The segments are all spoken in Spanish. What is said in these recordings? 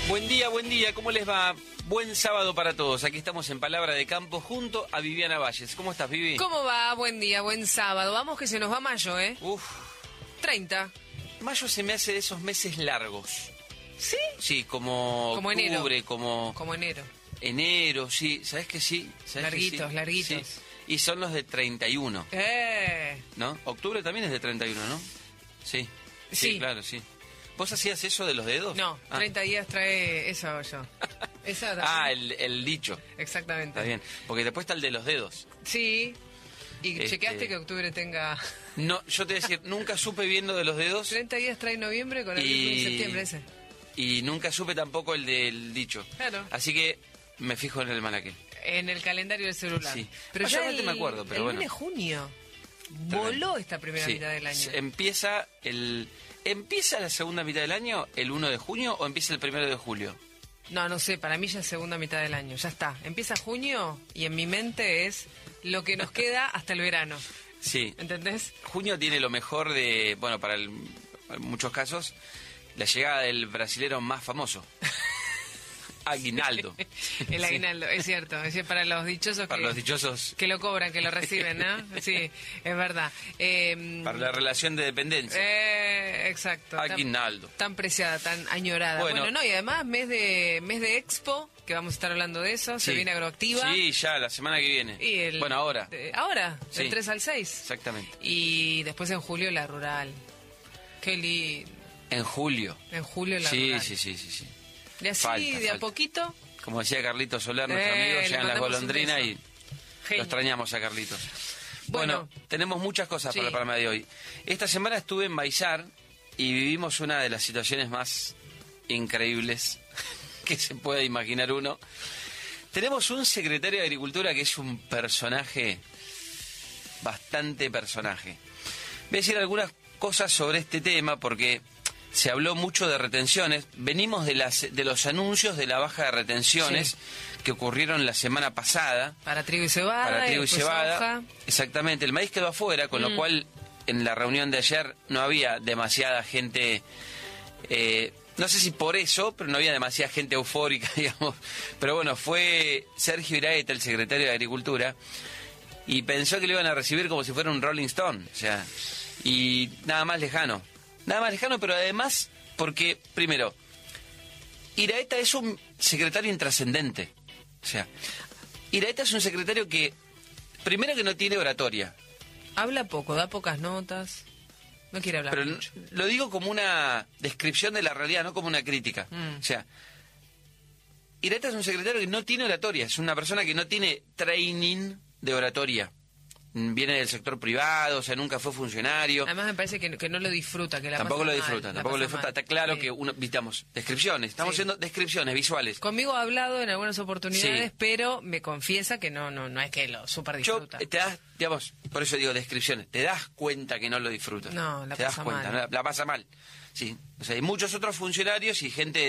Buen día, ¿cómo les va? Buen sábado para todos. Aquí estamos en Palabra de Campo junto a Viviana Valles. ¿Cómo estás, Vivi? ¿Cómo va? Buen día, buen sábado. Vamos que se nos va mayo, ¿eh? Uf, 30. mayo se me hace de esos meses largos. ¿Sí? Sí, como octubre, enero. Como enero. Enero, sí. ¿Sabes que sí? ¿Sabés que Larguitos, sí? larguitos. Sí. Y son los de 31, ¿no? Octubre también es de 31, ¿no? Sí. Sí. Claro, sí. ¿Vos hacías eso de los dedos? No, 30 días trae... Eso hago yo. Esa también. el dicho. Exactamente. Está bien. Porque después está el de los dedos. Sí. ¿Y chequeaste que octubre tenga...? No, yo te voy a decir, nunca supe bien lo de los dedos. 30 días trae noviembre con el de septiembre ese. Y nunca supe tampoco el del dicho. Claro. Así que me fijo en el manaqué. En el calendario del celular. Sí. Pero Mayormente me acuerdo, pero bueno. El 1 de junio voló esta primera mitad del año. ¿Empieza la segunda mitad del año el 1 de junio o empieza el 1 de julio? No sé, para mí ya es segunda mitad del año, ya está. Empieza junio y en mi mente es lo que nos queda hasta el verano. Sí. ¿Entendés? Junio tiene lo mejor de, bueno, en muchos casos, la llegada del brasilero más famoso. Aguinaldo. El aguinaldo, sí. Es cierto, para los dichosos para los dichosos que lo cobran, que lo reciben, ¿no? Sí, es verdad. Para la relación de dependencia. Exacto. Aguinaldo. Tan preciada, tan añorada. Bueno, y además mes de Expo, que vamos a estar hablando de eso, sí. Se viene Agroactiva. Sí, ya, la semana que viene. Bueno, ahora. Ahora, sí. del 3 al 6. Exactamente. Y después en julio la rural. Qué lindo. En julio. En julio la rural. Sí. Y así, a poquito. Como decía Carlitos Soler, nuestro amigo, llegan las golondrinas y Genio. lo extrañamos a Carlitos. Bueno, tenemos muchas cosas para el programa de hoy. Esta semana estuve en Baizar y vivimos una de las situaciones más increíbles que se puede imaginar uno. Tenemos un secretario de Agricultura que es un personaje, bastante personaje. Voy a decir algunas cosas sobre este tema porque se habló mucho de retenciones. Venimos de los anuncios de la baja de retenciones que ocurrieron la semana pasada. Para trigo y cebada. Hoja. Exactamente. El maíz quedó afuera, con lo cual en la reunión de ayer no había demasiada gente. No sé si por eso, pero no había demasiada gente eufórica, digamos. Pero bueno, fue Sergio Iraeta, el secretario de Agricultura, y pensó que lo iban a recibir como si fuera un Rolling Stone. O sea, y nada más lejano. Nada más lejano, pero además, porque, primero, Iraeta es un secretario intrascendente. O sea, Iraeta es un secretario que, primero que no tiene oratoria. Habla poco, da pocas notas, no quiere hablar pero mucho. Lo digo como una descripción de la realidad, no como una crítica. O sea, Iraeta es un secretario que no tiene oratoria, es una persona que no tiene training de oratoria. Viene del sector privado, o sea, nunca fue funcionario. Además me parece que no lo disfruta, que tampoco lo disfruta. Está claro que visitamos descripciones, estamos haciendo descripciones visuales. Conmigo ha hablado en algunas oportunidades, pero me confiesa que no es que lo súper disfruta. Te das, digamos, por eso digo descripciones, te das cuenta que no lo disfruta. No, te das cuenta, mal. La pasa mal. Sí, o sea, hay muchos otros funcionarios y gente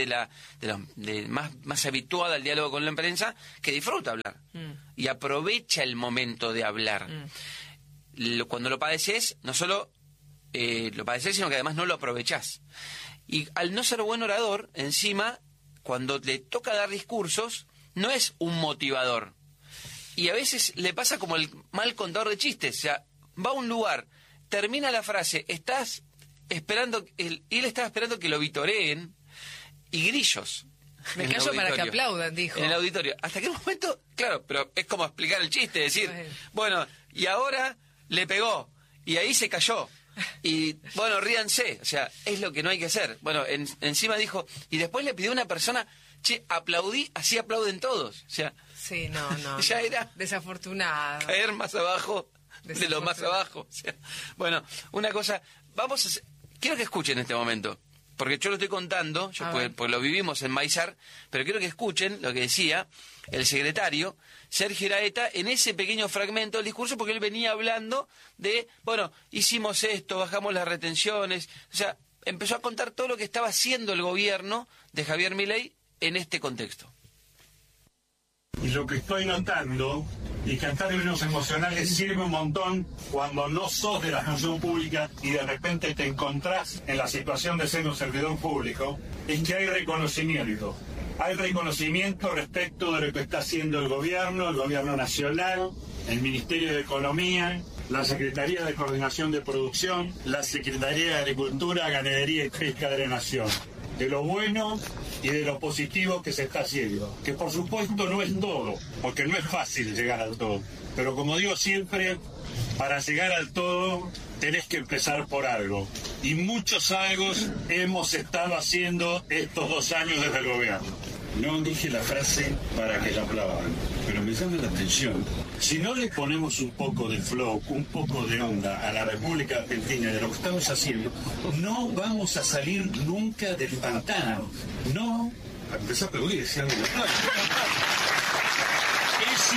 más habituada al diálogo con la prensa que disfruta hablar y aprovecha el momento de hablar. Cuando lo padeces, no solo lo padeces, sino que además no lo aprovechás. Y al no ser buen orador, encima, cuando le toca dar discursos, no es un motivador. Y a veces le pasa como el mal contador de chistes. O sea, va a un lugar, termina la frase, estás esperando, él estaba esperando que lo vitoreen y grillos. Me callo para que aplaudan, dijo. En el auditorio. Hasta que un momento, claro, pero es como explicar el chiste, decir, bueno, y ahora le pegó, y ahí se cayó. Y bueno, ríanse, o sea, es lo que no hay que hacer. Bueno, encima dijo, y después le pidió a una persona, che, aplaudí, así aplauden todos. O sea, sí, no. Ya era desafortunado. Caer más abajo de lo más abajo. O sea, bueno, una cosa, quiero que escuchen en este momento, porque yo lo estoy contando, pues lo vivimos en Baizar, pero quiero que escuchen lo que decía el secretario Sergio Iraeta en ese pequeño fragmento del discurso, porque él venía hablando de, bueno, hicimos esto, bajamos las retenciones, o sea, empezó a contar todo lo que estaba haciendo el gobierno de Javier Milei en este contexto. Y lo que estoy notando, y que en términos emocionales sirve un montón cuando no sos de la función pública y de repente te encontrás en la situación de ser un servidor público, es que hay reconocimiento. Hay reconocimiento respecto de lo que está haciendo el gobierno nacional, el Ministerio de Economía, la Secretaría de Coordinación de Producción, la Secretaría de Agricultura, Ganadería y Pesca de la Nación. De lo bueno y de lo positivo que se está haciendo. Que por supuesto no es todo, porque no es fácil llegar al todo. Pero como digo siempre, para llegar al todo tenés que empezar por algo. Y muchos algo hemos estado haciendo estos 2 años desde el gobierno. No dije la frase para que la aplaudan, pero me llama la atención. Si no le ponemos un poco de flow, un poco de onda a la República Argentina de lo que estamos haciendo, no vamos a salir nunca del pantano. No. Empezó a aplaudir, decía algo. Es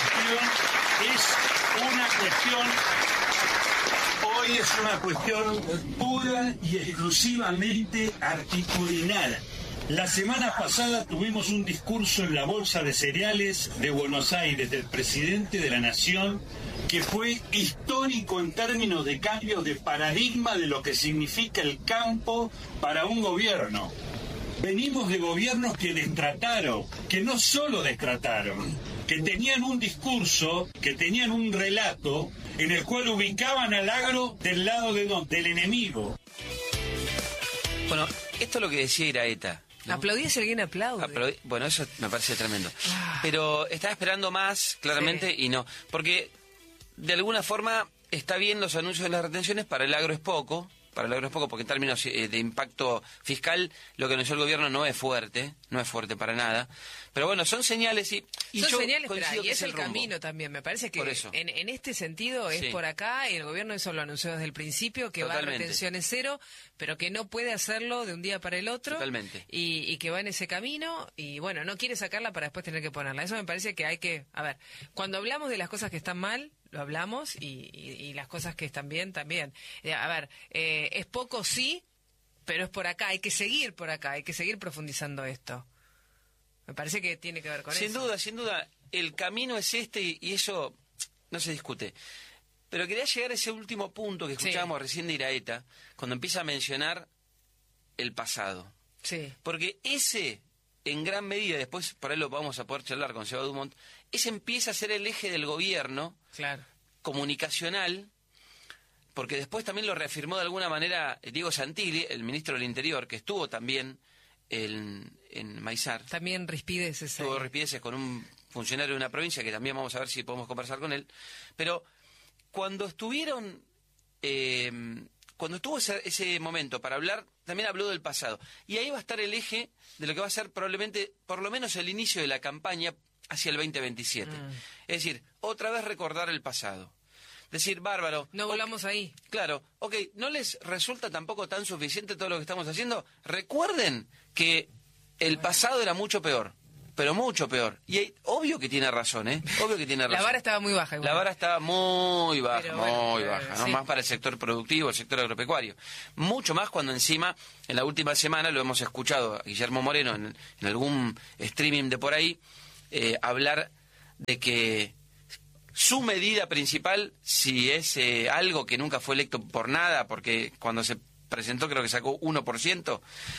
una cuestión pura y exclusivamente articular. La semana pasada tuvimos un discurso en la Bolsa de Cereales de Buenos Aires del presidente de la Nación que fue histórico en términos de cambios de paradigma de lo que significa el campo para un gobierno. Venimos de gobiernos que destrataron, que no solo destrataron, que tenían un discurso, que tenían un relato en el cual ubicaban al agro del lado del enemigo. Bueno, esto es lo que decía Iraeta, ¿no? Aplaudí si alguien aplaude. Bueno, eso me parece tremendo. Pero estaba esperando más, claramente, y no. Porque, de alguna forma, está bien los anuncios de las retenciones, para el agro es poco, porque en términos de impacto fiscal, lo que anunció el gobierno no es fuerte para nada. Pero bueno, son señales y son yo señales, coincido y que es el rumbo. Camino también. Me parece que Por eso. en este sentido es por acá, y el gobierno eso lo anunció desde el principio, que Totalmente. va a retenciones cero, pero que no puede hacerlo de un día para el otro. Totalmente. Y que va en ese camino, y bueno, no quiere sacarla para después tener que ponerla. Eso me parece que hay que... A ver, cuando hablamos de las cosas que están mal, lo hablamos, y las cosas que están bien, también. A ver, es poco, sí, pero es por acá, hay que seguir por acá, hay que seguir profundizando esto. Me parece que tiene que ver con eso. Sin duda, el camino es este y eso no se discute. Pero quería llegar a ese último punto que escuchábamos recién de Iraeta, cuando empieza a mencionar el pasado. Sí. Porque ese, en gran medida, después por ahí lo vamos a poder charlar con Seba Dumont, ese empieza a ser el eje del gobierno comunicacional, porque después también lo reafirmó de alguna manera Diego Santilli, el ministro del Interior, que estuvo también en Maizar. También rispideces. Tuvo rispideces con un funcionario de una provincia, que también vamos a ver si podemos conversar con él. Pero cuando estuvieron... cuando estuvo ese momento para hablar, también habló del pasado. Y ahí va a estar el eje de lo que va a ser probablemente, por lo menos el inicio de la campaña hacia el 2027. Es decir, otra vez recordar el pasado. Decir, bárbaro. No volvamos ahí. Claro, ¿no les resulta tampoco tan suficiente todo lo que estamos haciendo? Recuerden que el pasado era mucho peor. Pero mucho peor. Y obvio que tiene razón, ¿eh? Obvio que tiene razón. La vara estaba muy baja. Igual. La vara estaba muy baja, pero muy baja. ¿No? Más para el sector productivo, el sector agropecuario. Mucho más cuando encima, en la última semana, lo hemos escuchado a Guillermo Moreno en algún streaming de por ahí, hablar de que su medida principal, si es algo que nunca fue electo por nada, porque cuando se presentó creo que sacó 1%,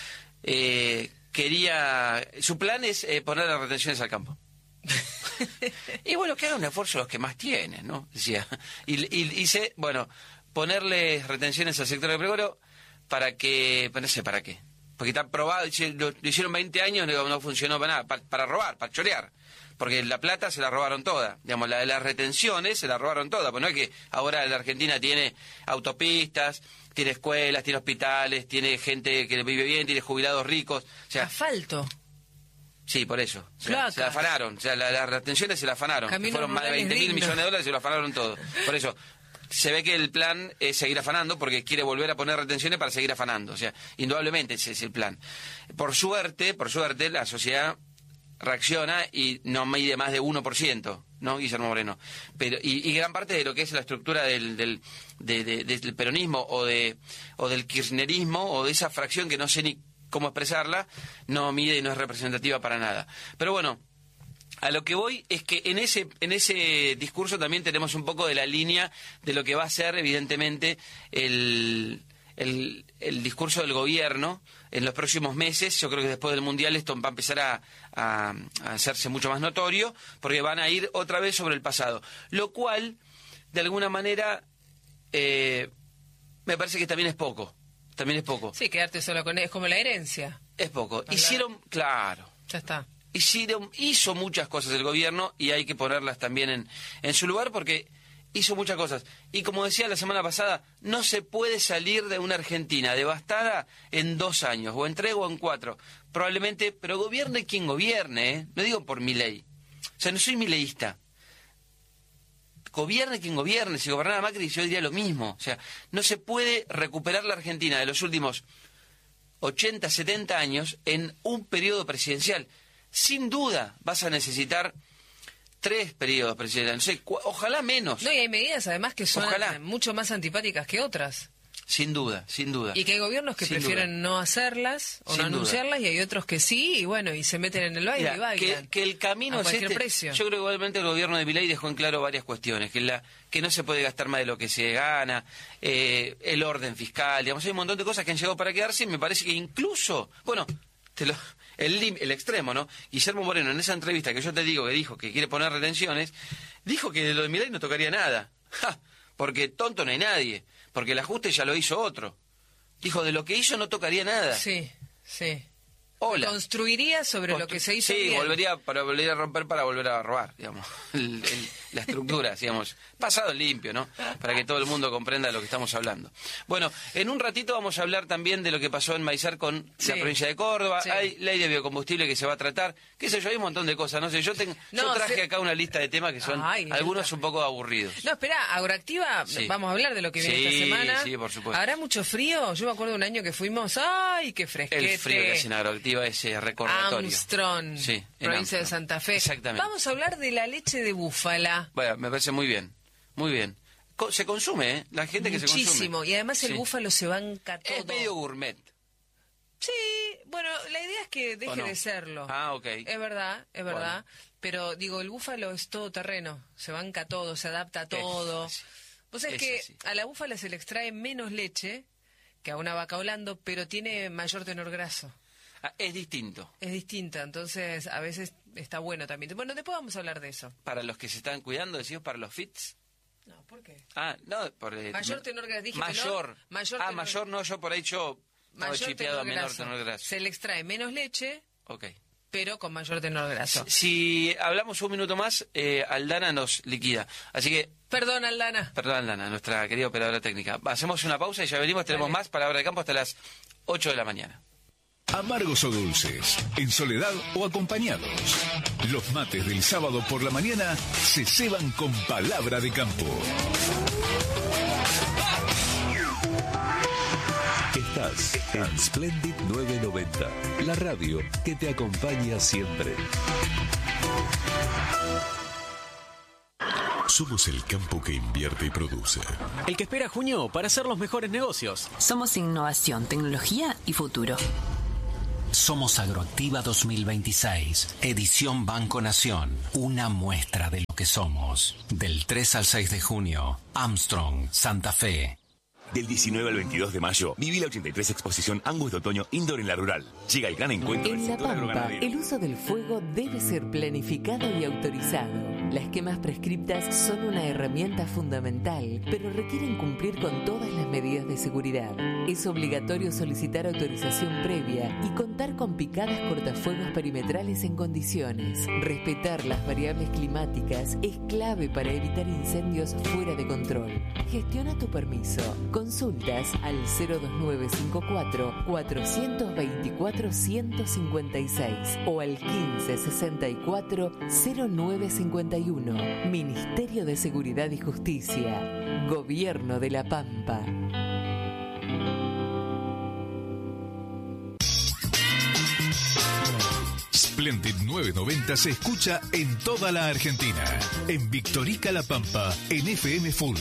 su plan es poner las retenciones al campo. Y bueno, que hagan un esfuerzo los que más tienen, ¿no? Decía. Y ponerle retenciones al sector agropecuario para que, no sé para qué. Porque está probado, lo hicieron 20 años, no funcionó para nada, para robar, para chorear. Porque la plata se la robaron toda. Digamos, la de las retenciones se la robaron toda. Pues no es que ahora la Argentina tiene autopistas, tiene escuelas, tiene hospitales, tiene gente que vive bien, tiene jubilados ricos. O sea, asfalto. Sí, por eso. Se la afanaron. O sea, las retenciones se la afanaron. Fueron más de 20.000 millones de dólares y se lo afanaron todo. Por eso, se ve que el plan es seguir afanando porque quiere volver a poner retenciones para seguir afanando. O sea, indudablemente ese es el plan. Por suerte, la sociedad reacciona y no mide más de 1%, ¿no, Guillermo Moreno? Pero y gran parte de lo que es la estructura del peronismo o del kirchnerismo o de esa fracción que no sé ni cómo expresarla, no mide y no es representativa para nada. Pero bueno, A lo que voy es que en ese discurso también tenemos un poco de la línea de lo que va a ser, evidentemente, el discurso del gobierno en los próximos meses. Yo creo que después del Mundial esto va a empezar a hacerse mucho más notorio, porque van a ir otra vez sobre el pasado. Lo cual, de alguna manera, me parece que también es poco. También es poco. Sí, quedarte solo con él, es como la herencia. Es poco. Hicieron, claro. Ya está. Hizo muchas cosas el gobierno y hay que ponerlas también en su lugar porque hizo muchas cosas. Y como decía la semana pasada, no se puede salir de una Argentina devastada en 2 años, o en 3 o en 4. Probablemente, pero gobierne quien gobierne, ¿eh? No digo por Milei. O sea, no soy mileísta. Gobierne quien gobierne. Si gobernara Macri, yo diría lo mismo. O sea, no se puede recuperar la Argentina de los últimos 80, 70 años en un periodo presidencial. Sin duda vas a necesitar 3 periodos presidenciales, no sé, ojalá menos. No, y hay medidas además que son mucho más antipáticas que otras. Sin duda, sin duda. Y que hay gobiernos que prefieren no hacerlas o no anunciarlas y hay otros que sí, y bueno, y se meten en el baile y bailan. Que el camino es este. Precio. Yo creo que igualmente el gobierno de Milei dejó en claro varias cuestiones, que no se puede gastar más de lo que se gana, el orden fiscal, digamos, hay un montón de cosas que han llegado para quedarse y me parece que incluso, bueno, el extremo, ¿no? Guillermo Moreno, en esa entrevista que yo te digo que dijo que quiere poner retenciones, dijo que de lo de Milei no tocaría nada. ¡Ja! Porque tonto no hay nadie. Porque el ajuste ya lo hizo otro. Dijo, de lo que hizo no tocaría nada. Sí, sí. Hola. Construiría sobre lo que se hizo bien. Sí, volvería a romper para volver a robar, digamos. La estructura, digamos. Pasado limpio, ¿no? Para que todo el mundo comprenda de lo que estamos hablando. Bueno, en un ratito vamos a hablar también de lo que pasó en Maizar con la provincia de Córdoba. Sí. Hay ley de biocombustible que se va a tratar. Qué sé yo, hay un montón de cosas. No sé, yo traje acá una lista de temas que son algunos un poco aburridos. No, espera, Agroactiva, vamos a hablar de lo que viene esta semana. Sí, por supuesto. ¿Habrá mucho frío? Yo me acuerdo de un año que fuimos, ¡ay, qué fresquete! El frío que hace en Agroactiva. Ese recordatorio. Armstrong, provincia de Santa Fe. Exactamente. Vamos a hablar de la leche de búfala. Bueno, me parece muy bien, muy bien. Se consume, ¿eh? La gente que se consume. Muchísimo, y además el búfalo se banca todo. Es medio gourmet. Sí, bueno, la idea es que deje de serlo. Ah, ok. Es verdad, bueno. Pero digo, el búfalo es todo terreno, se banca todo, se adapta a todo. Vos sabés que a la búfala se le extrae menos leche que a una vaca holando, pero tiene mayor tenor graso. Es distinto. Es distinta, entonces a veces está bueno también. Bueno, después vamos a hablar de eso. Para los que se están cuidando, decimos para los fits. No, ¿por qué? No, por mayor tenor graso. Dije mayor. Mayor no, yo por ahí estaba chipeado a menor tenor graso. Se le extrae menos leche. Ok. Pero con mayor tenor graso. Si hablamos un minuto más, Aldana nos liquida. Así que... Perdón, Aldana, nuestra querida operadora técnica. Hacemos una pausa y ya venimos. Tenemos más Palabra de Campo hasta las 8 de la mañana. Amargos o dulces, en soledad o acompañados. Los mates del sábado por la mañana se ceban con Palabra de Campo. Estás en Splendid 990, la radio que te acompaña siempre. Somos el campo que invierte y produce. El que espera junio para hacer los mejores negocios. Somos innovación, tecnología y futuro. Somos Agroactiva 2026, edición Banco Nación, una muestra de lo que somos. Del 3 al 6 de junio, Armstrong, Santa Fe. Del 19 al 22 de mayo, viví la 83 exposición Angus de Otoño Indoor en La Rural. Llega el gran encuentro del sector agroganadero. El uso del fuego debe ser planificado y autorizado. Las quemas prescriptas son una herramienta fundamental, pero requieren cumplir con todas las medidas de seguridad. Es obligatorio solicitar autorización previa y contar con picadas cortafuegos perimetrales en condiciones. Respetar las variables climáticas es clave para evitar incendios fuera de control. Gestiona tu permiso. Consultas al 02954 424 156 o al 1564 0951. Ministerio de Seguridad y Justicia. Gobierno de La Pampa. Splendid 990 se escucha en toda la Argentina. En Victorica La Pampa, en FM Full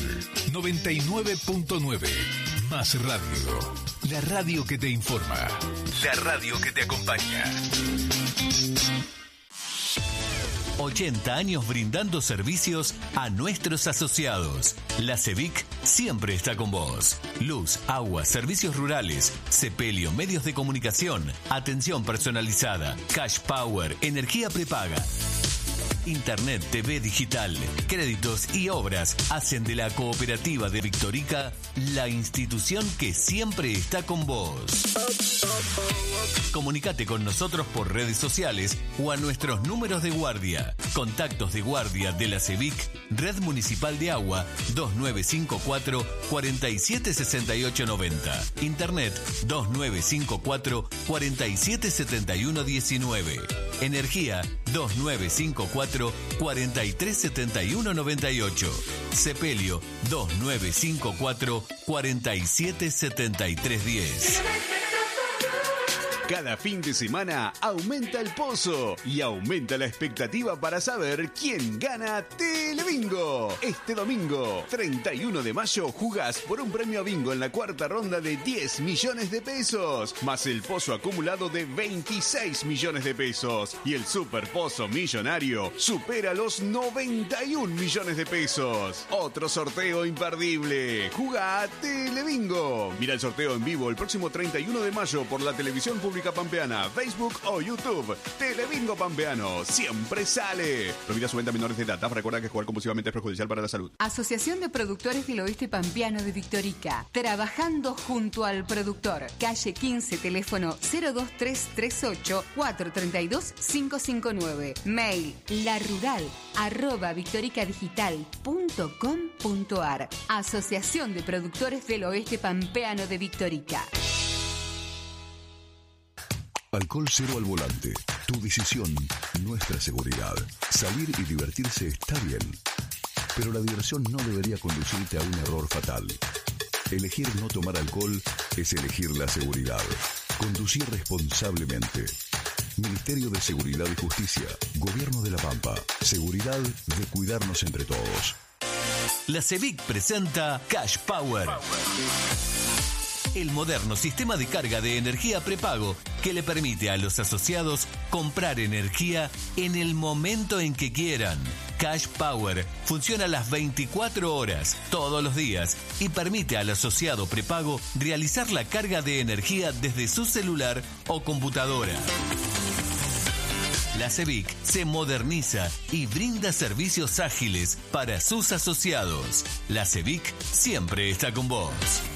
99.9. Más radio. La radio que te informa. La radio que te acompaña. 80 años brindando servicios a nuestros asociados. La CEVIC siempre está con vos. Luz, agua, servicios rurales, sepelio, medios de comunicación, atención personalizada, cash power, energía prepaga. Internet, TV digital, créditos y obras hacen de la Cooperativa de Victorica la institución que siempre está con vos. Comunicate con nosotros por redes sociales o a nuestros números de guardia. Contactos de guardia de la CEVIC, Red Municipal de Agua, 2954 476890. Internet 2954 477119. Energía 2954 437198. Sepelio 2954 477310. Cada fin de semana aumenta el pozo y aumenta la expectativa para saber quién gana Telebingo. Este domingo, 31 de mayo, jugás por un premio bingo en la cuarta ronda de 10 millones de pesos, más el pozo acumulado de 26 millones de pesos. Y el super pozo millonario supera los 91 millones de pesos. Otro sorteo imperdible. Jugá Telebingo. Mira el sorteo en vivo el próximo 31 de mayo por la televisión pública pampeana, Facebook o YouTube. Telebingo Pampeano siempre sale. Prohibida su venta a menores de edad. Recuerda que jugar compulsivamente es perjudicial para la salud. Asociación de Productores del Oeste Pampeano de Victorica. Trabajando junto al productor. Calle 15, teléfono 02338 432 559. Mail larural@victoricadigital.com.ar. Asociación de Productores del Oeste Pampeano de Victorica. Alcohol cero al volante. Tu decisión, nuestra seguridad. Salir y divertirse está bien, pero la diversión no debería conducirte a un error fatal. Elegir no tomar alcohol es elegir la seguridad. Conducir responsablemente. Ministerio de Seguridad y Justicia. Gobierno de La Pampa. Seguridad de cuidarnos entre todos. La CEVIC presenta Cash Power. El moderno sistema de carga de energía prepago que le permite a los asociados comprar energía en el momento en que quieran. Cash Power funciona las 24 horas, todos los días, y permite al asociado prepago realizar la carga de energía desde su celular o computadora. La CEVIC se moderniza y brinda servicios ágiles para sus asociados. La CEVIC siempre está con vos.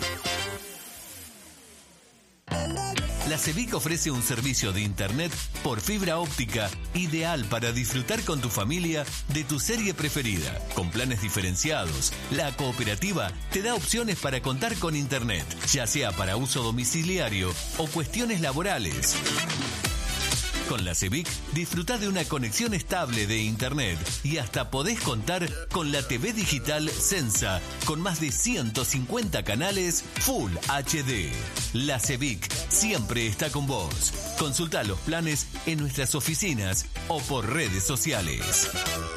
La CEVIC ofrece un servicio de internet por fibra óptica ideal para disfrutar con tu familia de tu serie preferida. Con planes diferenciados, la cooperativa te da opciones para contar con internet, ya sea para uso domiciliario o cuestiones laborales. Con la CEVIC disfrutá de una conexión estable de internet y hasta podés contar con la TV digital Sensa con más de 150 canales Full HD. La CEVIC siempre está con vos. Consultá los planes en nuestras oficinas o por redes sociales.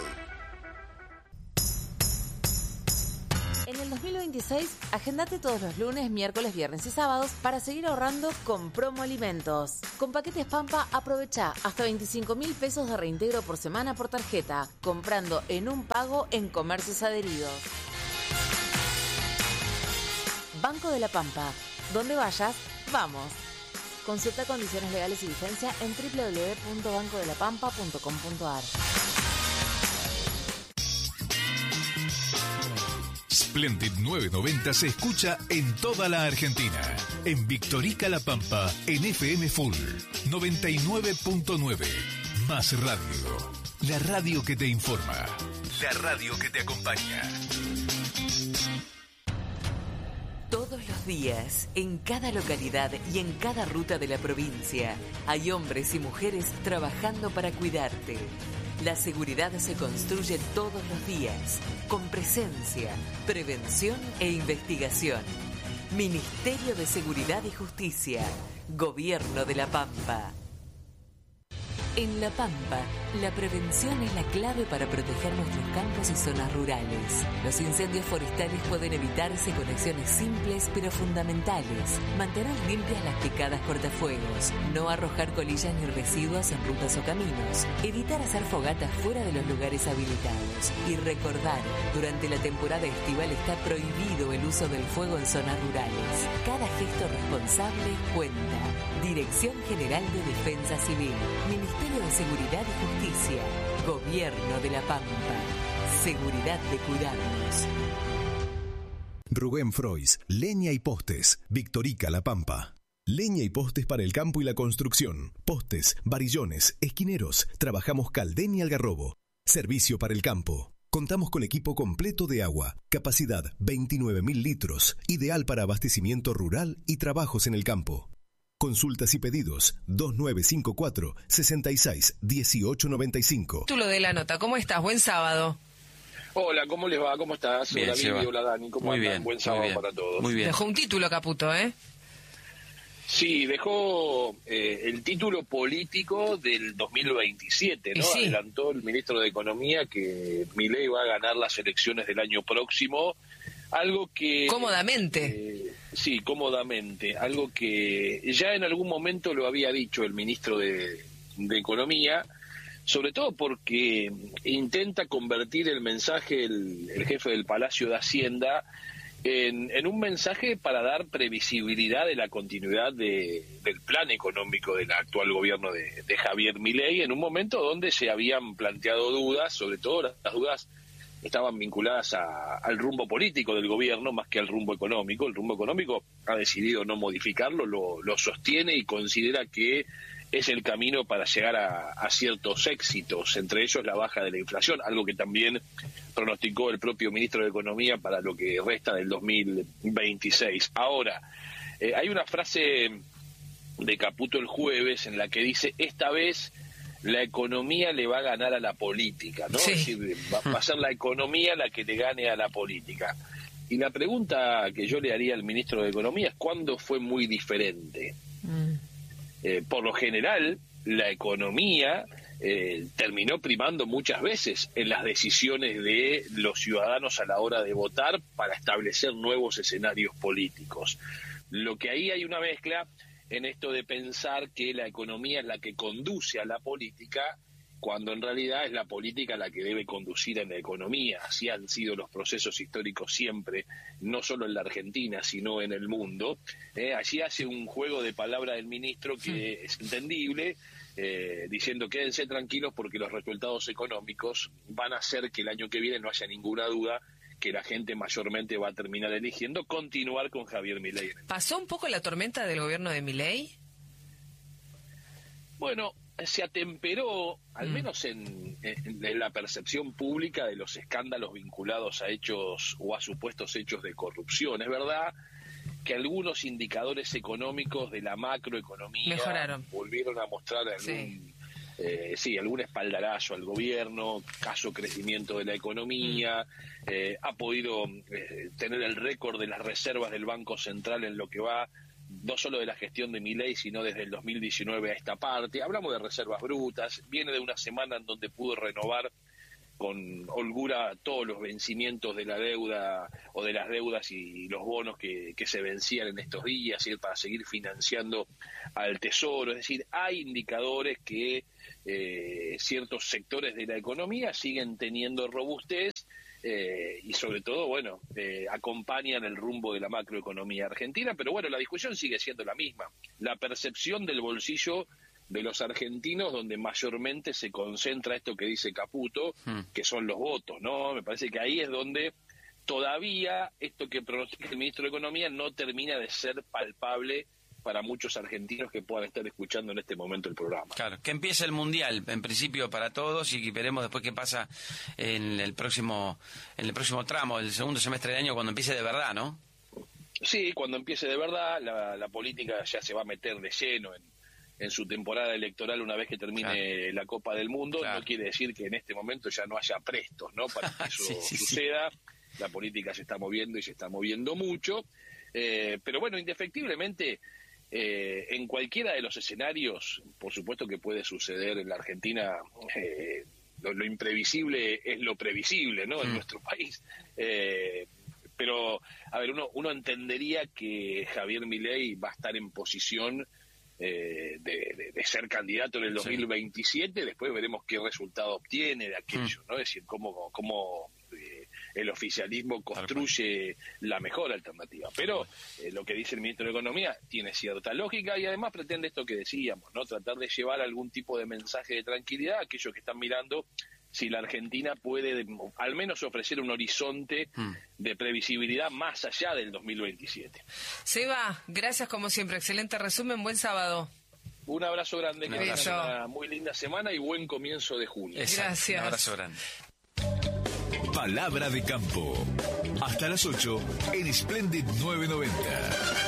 En el 2026, agendate todos los lunes, miércoles, viernes y sábados para seguir ahorrando con Promo Alimentos. Con Paquetes Pampa, aprovecha hasta 25.000 pesos de reintegro por semana por tarjeta, comprando en un pago en comercios adheridos. Banco de la Pampa. Donde vayas, vamos. Consulta condiciones legales y vigencia en www.bancodelapampa.com.ar. Splendid 990 se escucha en toda la Argentina. En Victorica La Pampa, en FM Full 99.9. Más radio. La radio que te informa. La radio que te acompaña. Todos los días, en cada localidad y en cada ruta de la provincia, hay hombres y mujeres trabajando para cuidarte. La seguridad se construye todos los días, con presencia, prevención e investigación. Ministerio de Seguridad y Justicia, Gobierno de La Pampa. En La Pampa, la prevención es la clave para proteger nuestros campos y zonas rurales. Los incendios forestales pueden evitarse con acciones simples pero fundamentales. Mantener limpias las picadas cortafuegos, no arrojar colillas ni residuos en rutas o caminos, evitar hacer fogatas fuera de los lugares habilitados y recordar, durante la temporada estival está prohibido el uso del fuego en zonas rurales. Cada gesto responsable cuenta. Dirección General de Defensa Civil, Ministerio de Seguridad y Justicia, Gobierno de La Pampa. Seguridad de cuidarnos. Rubén Frois, Leña y Postes, Victorica, La Pampa. Leña y postes para el campo y la construcción. Postes, varillones, esquineros. Trabajamos Caldén y Algarrobo. Servicio para el campo. Contamos con equipo completo de agua. Capacidad 29.000 litros. Ideal para abastecimiento rural y trabajos en el campo. Consultas y pedidos 2954 66 1895. Título de la nota, ¿cómo estás? Buen sábado. Hola, ¿cómo les va? ¿Cómo estás? Bien, hola, Vivi, hola, Dani. ¿Cómo andan? Bien, buen sábado para todos. Muy bien. Dejó un título, Caputo, ¿eh? Sí, dejó el título político del 2027, ¿no? Sí. Adelantó el ministro de Economía que Milei va a ganar las elecciones del año próximo. Algo que... Cómodamente. Sí, cómodamente. Algo que ya en algún momento lo había dicho el ministro de Economía, sobre todo porque intenta convertir el mensaje, el jefe del Palacio de Hacienda, en un mensaje para dar previsibilidad de la continuidad del plan económico del actual gobierno de Javier Milei, en un momento donde se habían planteado dudas, sobre todo las dudas estaban vinculadas al rumbo político del gobierno más que al rumbo económico. El rumbo económico ha decidido no modificarlo, lo sostiene y considera que es el camino para llegar a ciertos éxitos, entre ellos la baja de la inflación, algo que también pronosticó el propio ministro de Economía para lo que resta del 2026. Ahora, hay una frase de Caputo el jueves en la que dice: esta vez la economía le va a ganar a la política, ¿no? Sí. Es decir, va a ser la economía la que le gane a la política. Y la pregunta que yo le haría al ministro de Economía es: ¿cuándo fue muy diferente? Por lo general, la economía terminó primando muchas veces en las decisiones de los ciudadanos a la hora de votar para establecer nuevos escenarios políticos. Lo que ahí hay una mezcla en esto de pensar que la economía es la que conduce a la política, cuando en realidad es la política la que debe conducir a la economía. Así han sido los procesos históricos siempre, no solo en la Argentina, sino en el mundo. Allí hace un juego de palabra del ministro que es entendible, diciendo: quédense tranquilos porque los resultados económicos van a hacer que el año que viene no haya ninguna duda que la gente mayormente va a terminar eligiendo continuar con Javier Milei. ¿Pasó un poco la tormenta del gobierno de Milei? Bueno, se atemperó, al menos en la percepción pública, de los escándalos vinculados a hechos o a supuestos hechos de corrupción. Es verdad que algunos indicadores económicos de la macroeconomía mejoraron, volvieron a mostrar algún espaldarazo al gobierno, caso crecimiento de la economía, ha podido tener el récord de las reservas del Banco Central en lo que va no solo de la gestión de Milei, sino desde el 2019 a esta parte. Hablamos de reservas brutas, viene de una semana en donde pudo renovar con holgura todos los vencimientos de la deuda o de las deudas y los bonos que se vencían en estos días, y para seguir financiando al Tesoro. Es decir, hay indicadores que ciertos sectores de la economía siguen teniendo robustez y sobre todo, acompañan el rumbo de la macroeconomía argentina. Pero bueno, la discusión sigue siendo la misma. La percepción del bolsillo de los argentinos, donde mayormente se concentra esto que dice Caputo, que son los votos, ¿no? Me parece que ahí es donde todavía esto que pronostica el ministro de Economía no termina de ser palpable para muchos argentinos que puedan estar escuchando en este momento el programa. Claro, que empiece el Mundial, en principio para todos, y veremos después qué pasa en el próximo tramo, el segundo semestre del año, cuando empiece de verdad, ¿no? Sí, cuando empiece de verdad, la política ya se va a meter de lleno en su temporada electoral una vez que termine la Copa del Mundo. No quiere decir que en este momento ya no haya prestos, ¿no?, para que eso suceda. La política se está moviendo y se está moviendo mucho, pero bueno, indefectiblemente en cualquiera de los escenarios, por supuesto que puede suceder en la Argentina, lo imprevisible es lo previsible, ¿no? En nuestro país. Pero, a ver, uno entendería que Javier Milei va a estar en posición de ser candidato en el 2027, después veremos qué resultado obtiene de aquello, ¿no? Es decir, cómo el oficialismo construye la mejor alternativa. Pero lo que dice el ministro de Economía tiene cierta lógica y además pretende esto que decíamos, ¿no? Tratar de llevar algún tipo de mensaje de tranquilidad a aquellos que están mirando si la Argentina puede al menos ofrecer un horizonte de previsibilidad más allá del 2027. Seba, gracias como siempre. Excelente resumen. Buen sábado. Un abrazo grande. Que tengan una muy linda semana y buen comienzo de junio. Gracias. Un abrazo grande. Palabra de campo. Hasta las 8 en Splendid 990.